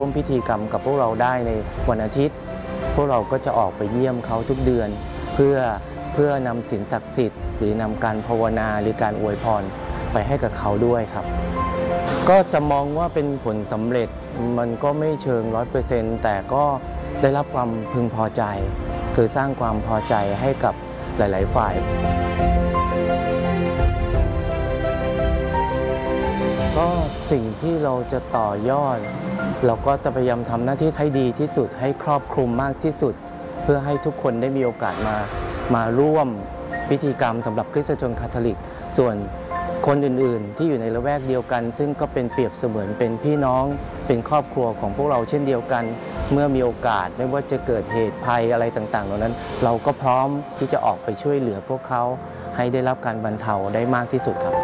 ร่วมพิธีกรรมกับพวกเราได้ในวันอาทิตย์พวกเราก็จะออกไปเยี่ยมเขาทุกเดือนเพื่อนำศีลศักดิ์สิทธิ์หรือนำการภาวนาหรือการอวยพรไปให้กับเขาด้วยครับก็จะมองว่าเป็นผลสำเร็จมันก็ไม่เชิง100%แต่ก็ได้รับความพึงพอใจคือสร้างความพอใจให้กับหลายๆฝ่ายก็สิ่งที่เราจะต่อยอดเราก็จะพยายามทำหน้าที่ให้ดีที่สุดให้ครอบคลุมมากที่สุดเพื่อให้ทุกคนได้มีโอกาสมาร่วมพิธีกรรมสำหรับคริสตชนคาทอลิกส่วนคนอื่นๆที่อยู่ในละแวกเดียวกันซึ่งก็เป็นเปรียบเสมือนเป็นพี่น้องเป็นครอบครัวของพวกเราเช่นเดียวกันเมื่อมีโอกาสไม่ว่าจะเกิดเหตุภัยอะไรต่างๆเหล่านั้นเราก็พร้อมที่จะออกไปช่วยเหลือพวกเขาให้ได้รับการบรรเทาได้มากที่สุดครับ